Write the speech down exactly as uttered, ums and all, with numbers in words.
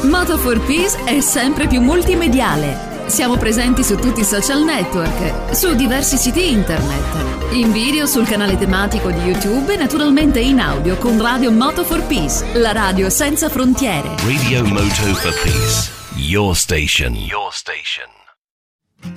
Moto for Peace è sempre più multimediale. Siamo presenti su tutti i social network, su diversi siti internet, in video sul canale tematico di YouTube e naturalmente in audio con Radio Moto for Peace, la radio senza frontiere. Radio Moto for Peace, your station, your station.